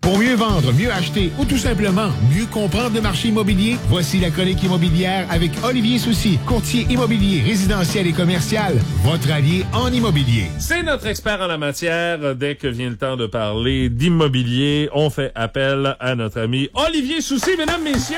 Pour mieux vendre, mieux acheter ou tout simplement mieux comprendre le marché immobilier, voici la chronique immobilière avec Olivier Soucy, courtier immobilier, résidentiel et commercial, votre allié en immobilier. C'est notre expert en la matière. Dès que vient le temps de parler d'immobilier, on fait appel à notre ami Olivier Soucy, mesdames, messieurs!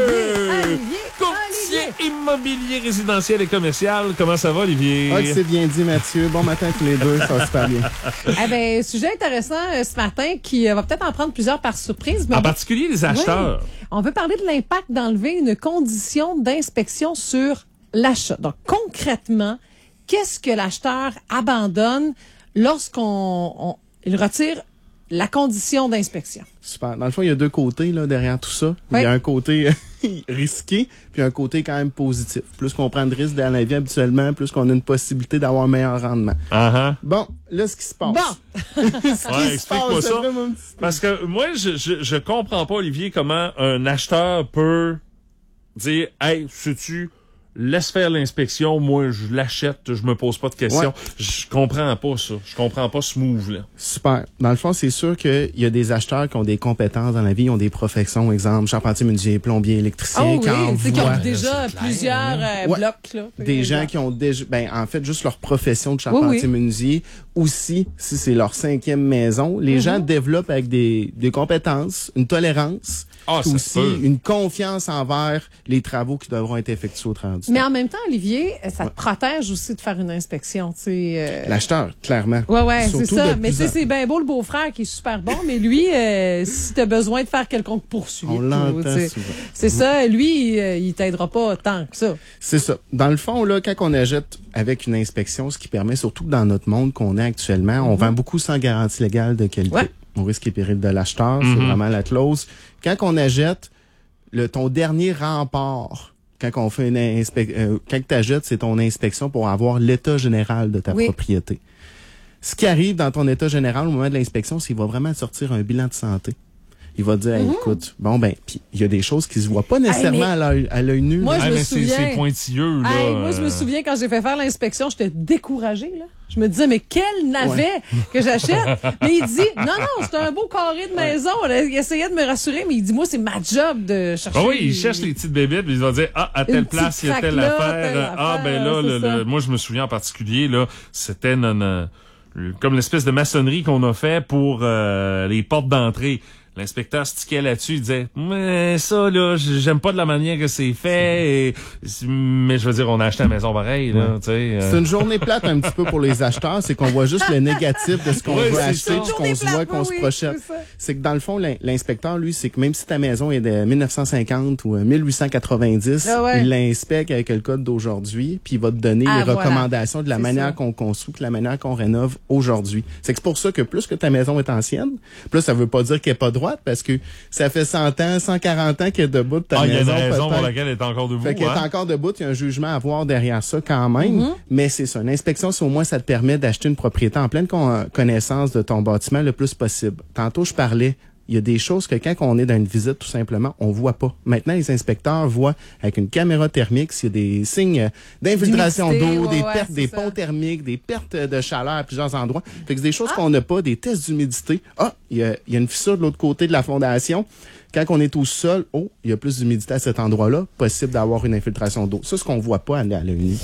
Olivier, courtier immobilier, résidentiel et commercial. Comment ça va, Olivier? Ah, c'est bien dit, Mathieu. Bon matin tous les deux, ça va super bien. Eh ben, sujet intéressant ce matin qui va peut-être en prendre plusieurs par surprise. Mais en particulier les acheteurs. Oui, on veut parler de l'impact d'enlever une condition d'inspection sur l'achat. Donc, concrètement, qu'est-ce que l'acheteur abandonne lorsqu'il retire la condition d'inspection? Super. Dans le fond, il y a deux côtés là derrière tout ça. Oui. Il y a un côté risqué, puis un côté quand même positif. Plus qu'on prend de risques dans la vie habituellement, plus qu'on a une possibilité d'avoir un meilleur rendement. Uh-huh. Bon, là, ce qui se passe. Bon! Explique-moi ça. Parce que moi, je comprends pas, Olivier, comment un acheteur peut dire « Hey, sais-tu, laisse faire l'inspection, moi, je l'achète, je me pose pas de questions. Ouais. » Je comprends pas ça. Je comprends pas ce move-là. Super. Dans le fond, c'est sûr qu'il y a des acheteurs qui ont des compétences dans la vie, ils ont des professions, exemple, charpentier, menuisier, plombier, électricien, Oh oui, c'est qui ont envoient déjà plusieurs Ouais. blocs. Là. des gens qui ont déjà, en fait, juste leur profession de charpentier Oui. menuisier. Aussi, si c'est leur 5e maison, les gens développent avec des compétences, une tolérance, Ah, ça aussi se peut. une confiance envers les travaux qui devront être effectués au travers du Mais temps. en même temps, Olivier, ça te protège aussi de faire une inspection. L'acheteur, clairement. Ouais, c'est Surtout ça. de Mais plus en- c'est bien beau le beau-frère qui est super bon, mais lui, si t'as besoin de faire quelconque poursuite, On l'entend t'sais, souvent. c'est ça. Lui, il t'aidera pas tant que ça. C'est ça. Dans le fond, là, quand on achète avec une inspection, ce qui permet, surtout dans notre monde qu'on est actuellement, on vend beaucoup sans garantie légale de qualité. Ouais. On risque et péril de l'acheteur, c'est vraiment la clause. Quand on achète, ton dernier rempart, quand on fait quand tu achètes, c'est ton inspection pour avoir l'état général de ta Oui. propriété. Ce qui arrive dans ton état général au moment de l'inspection, c'est qu'il va vraiment te sortir un bilan de santé. Il va dire, hey, écoute, puis il y a des choses qui se voient pas nécessairement à l'œil nu. Moi, là. je me mais souviens. c'est pointilleux, là. Hey, moi, je me souviens quand j'ai fait faire l'inspection, j'étais découragée, là. Je me disais, mais quel navet que j'achète? Mais il dit, non, c'est un beau carré de maison. Il essayait de me rassurer, mais il dit, moi, c'est ma job de chercher. Ah oui, il cherche les petites bébites, puis il va dire, à telle Une place, petite il y a telle craque là, affaire. telle Ah, ben là, affaire, c'est ça. moi, je me souviens en particulier, là, c'était comme l'espèce de maçonnerie qu'on a fait pour les portes d'entrée. L'inspecteur stickait là-dessus, il disait, mais ça, là, j'aime pas de la manière que c'est fait, mais je veux dire, on a acheté la maison pareil, là, tu sais. C'est une journée plate un petit peu pour les acheteurs, c'est qu'on voit juste le négatif de ce qu'on Ouais, veut c'est acheter, ça. puis qu'on se voit, qu'on se projette. C'est que dans le fond, l'inspecteur, lui, c'est que même si ta maison est de 1950 ou 1890, Ah ouais. il l'inspecte avec le code d'aujourd'hui, puis il va te donner Ah, les voilà. recommandations de la C'est manière ça. qu'on construit, de la manière qu'on rénove aujourd'hui. C'est pour ça que plus que ta maison est ancienne, plus ça veut pas dire qu'elle est pas droite, parce que ça fait 100 ans, 140 ans qu'elle est debout de ta Il y a maison. une raison pour peut-être. laquelle elle est encore debout, Fait qu'elle est hein. encore debout, il y a un jugement à avoir derrière ça quand même, mais c'est ça. Une inspection, c'est au moins ça te permet d'acheter une propriété en pleine connaissance de ton bâtiment le plus possible. Tantôt, je parlais, il y a des choses que quand on est dans une visite, tout simplement, on voit pas. Maintenant, les inspecteurs voient avec une caméra thermique s'il y a des signes d'infiltration D'humidité, d'eau, des ouais, pertes, c'est des ça. ponts thermiques, des pertes de chaleur à plusieurs endroits. Fait que c'est des choses qu'on n'a pas, des tests d'humidité. Ah, il y a une fissure de l'autre côté de la fondation. Quand on est au sol, il y a plus d'humidité à cet endroit-là, possible d'avoir une infiltration d'eau. Ça, c'est ce qu'on voit pas à l'œil nu.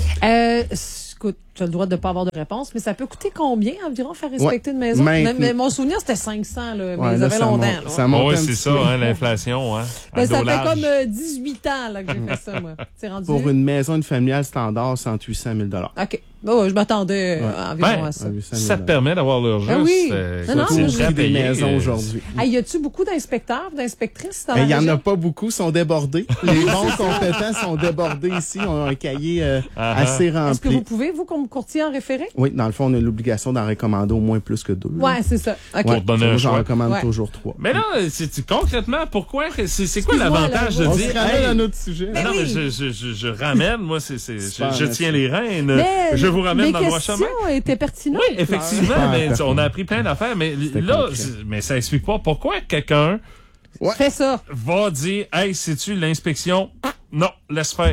Écoute, tu as le droit de ne pas avoir de réponse, mais ça peut coûter combien environ faire inspecter une maison? Maintenant- Mais mon souvenir, c'était 500, là, mais Ouais, ça là, fait ça longtemps. monte- là. ça monte Oui, un c'est petit ça, peu. hein, l'inflation, hein. Ben, ça fait Adolage. comme 18 ans là, que j'ai fait ça, moi. C'est rendu... Pour une maison familiale standard, c'est entre 800 000 $. OK. Bon, je m'attendais environ Ben, à ça. 800 Si 000 ça te permet d'avoir leur juste, Ah oui. écoute, Non, non, c'est moi, le j'ai prêt à des payer, maisons aujourd'hui. Hey, y a-tu beaucoup d'inspecteurs, d'inspectrices dans Il la y en région? a pas beaucoup, sont débordés. Les bons compétents sont débordés ici. On a un cahier assez rempli. Est-ce que vous pouvez, vous, comme courtier, en référer? Oui, dans le fond, on a l'obligation d'en recommander au moins plus que 2. Ouais, c'est ça. OK. Pour te donner un J'en choix. recommande Ouais. toujours 3. Mais là, concrètement, pourquoi, c'est quoi Excuse-moi, l'avantage là, de On dire, se ramène hey, à notre sujet. non, mais oui. je ramène, moi, Super, je tiens les rênes, Mais je vous ramène dans le droit les chemin. questions étaient pertinentes. Oui, effectivement, Ah, mais parfait. on a appris plein d'affaires, mais C'était là, concret. mais ça explique pas pourquoi quelqu'un Fais ça. va dire, hey, sais-tu l'inspection? Non, laisse faire.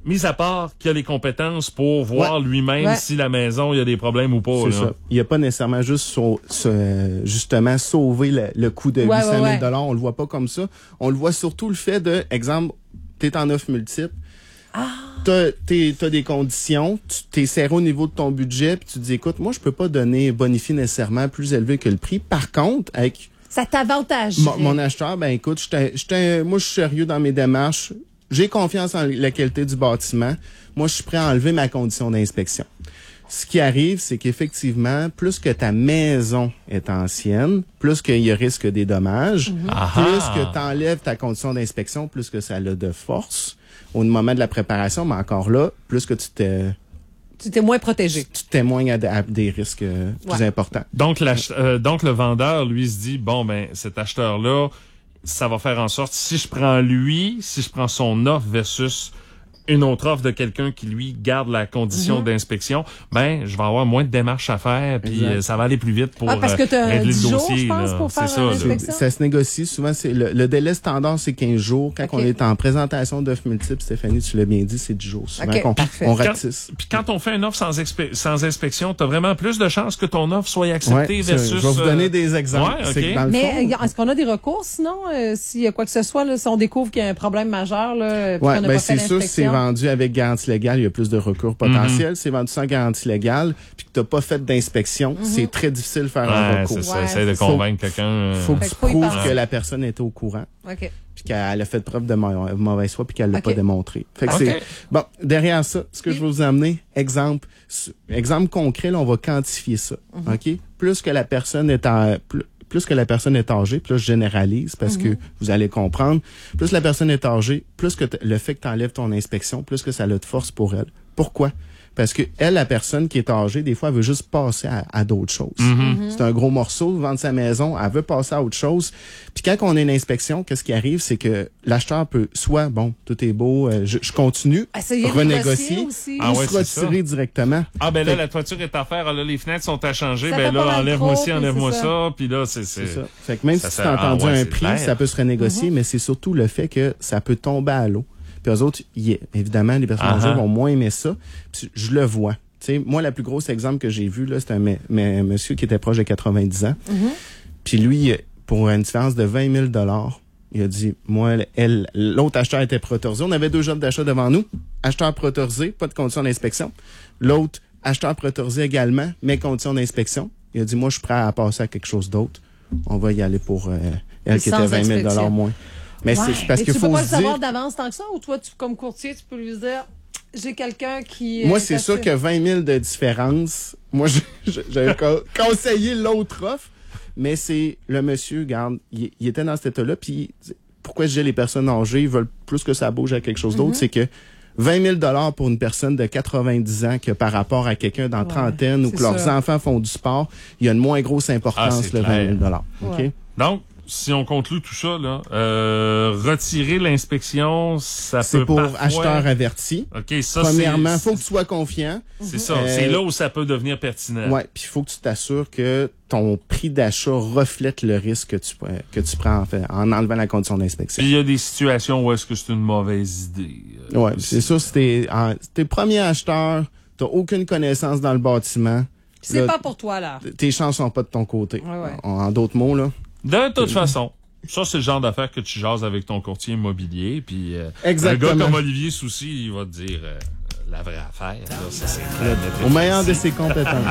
mis à part qu'il a les compétences pour voir lui-même si la maison, il y a des problèmes ou pas. C'est ça. Il n'y a pas nécessairement juste justement sauver le coût de 800 000 $. On le voit pas comme ça. On le voit surtout le fait de, exemple, t'es en offre multiple. T'as des conditions, t'es serré au niveau de ton budget, puis tu te dis, écoute, moi, je peux pas donner bonifié nécessairement plus élevé que le prix. Par contre, avec ça t'avantage. Mon acheteur, ben écoute, moi, je suis sérieux dans mes démarches. J'ai confiance en la qualité du bâtiment. Moi, je suis prêt à enlever ma condition d'inspection. Ce qui arrive, c'est qu'effectivement, plus que ta maison est ancienne, plus qu'il y a risque des dommages, plus que tu enlèves ta condition d'inspection, plus que ça a de force au moment de la préparation, mais encore là, plus que tu t'es moins protégé. Tu témoignes à des risques plus importants. Donc, le vendeur, lui, se dit, bon, ben, cet acheteur-là, ça va faire en sorte, si je prends son offre versus une autre offre de quelqu'un qui, lui, garde la condition d'inspection, ben, je vais avoir moins de démarches à faire, puis ça va aller plus vite pour parce que régler le 10 dossier. jours, je pense, pour faire l'inspection. Ça se négocie. Souvent, le délai standard, c'est 15 jours. Quand on est en présentation d'offres multiples, Stéphanie, tu l'as bien dit, c'est 10 jours. Souvent on ratisse. Puis quand on fait une offre sans inspection, t'as vraiment plus de chances que ton offre soit acceptée versus... Je vais vous donner des exemples. Mais est-ce qu'on a des recours, sinon, s'il y a quoi que ce soit, là, si on découvre qu'il y a un problème majeur, là, puis qu'on n'a pas fait l'inspection? C'est sûr, vendu avec garantie légale, il y a plus de recours potentiels. C'est vendu sans garantie légale, puis que tu n'as pas fait d'inspection, c'est très difficile de faire un recours. C'est ça, essaie de convaincre quelqu'un. Faut que tu prouves que la personne était au courant. OK. Puis qu'elle a fait preuve de mauvaise foi, puis qu'elle l'a pas démontré. Fait que c'est bon. Derrière ça, ce que je veux vous amener, exemple concret, là, on va quantifier ça. OK? Plus que la personne est âgée, plus je généralise parce que vous allez comprendre, plus la personne est âgée, plus que le fait que tu enlèves ton inspection, plus que ça a de force pour elle. Pourquoi? Parce que la personne qui est âgée, des fois, elle veut juste passer à d'autres choses. C'est un gros morceau, vendre sa maison, elle veut passer à autre chose. Puis quand on a une inspection, qu'est-ce qui arrive, c'est que l'acheteur peut soit, bon, tout est beau, je continue, renégocier, ou se retirer directement. Ah ben là, la toiture est à faire, là, les fenêtres sont à changer, ben là, enlève-moi ci, enlève-moi ça, puis là, c'est ça. Fait que même si tu as entendu un prix, ça peut se renégocier, mais c'est surtout le fait que ça peut tomber à l'eau. Puis eux autres, évidemment, les personnes âgées vont moins aimer ça. Puis je le vois. T'sais, moi, le plus gros exemple que j'ai vu, là, c'est un monsieur qui était proche de 90 ans. Puis lui, pour une différence de 20 000 $, il a dit, moi, l'autre acheteur était préautorisé. On avait 2 jobs d'achat devant nous. Acheteur préautorisé, pas de condition d'inspection. L'autre, acheteur préautorisé également, mais condition d'inspection. Il a dit, moi, je suis prêt à passer à quelque chose d'autre. On va y aller pour elle qui était 20 000 $ moins. Mais c'est parce qu'il faut se dire... Tu peux pas le savoir d'avance tant que ça, ou toi, comme courtier, tu peux lui dire, j'ai quelqu'un qui... Moi, c'est sûr que 20 000 de différence, moi, j'avais conseillé l'autre offre, mais c'est le monsieur, regarde, il était dans cet état-là, puis pourquoi je dis les personnes âgées, ils veulent plus que ça bouge à quelque chose d'autre, c'est que 20 000 $ pour une personne de 90 ans que par rapport à quelqu'un dans trentaine ou que leurs enfants font du sport, il y a une moins grosse importance, le 20 000 $. OK? Donc, si on conclut tout ça, là, retirer l'inspection, ça peut c'est pour parfois... acheteur averti. OK, ça, premièrement, faut que tu sois confiant. C'est ça. C'est là où ça peut devenir pertinent. Ouais, puis il faut que tu t'assures que ton prix d'achat reflète le risque que tu prends en enlevant la condition d'inspection. Puis il y a des situations où est-ce que c'est une mauvaise idée. Ouais, c'est sûr, si t'es premier acheteur, t'as aucune connaissance dans le bâtiment. C'est là, pas pour toi, là. Tes chances sont pas de ton côté. En d'autres mots, là. De toute façon, ça, c'est le genre d'affaires que tu jases avec ton courtier immobilier. Puis un exactement. gars comme Olivier Soucy, il va te dire la vraie affaire. Là, ça, c'est au meilleur de ses compétences.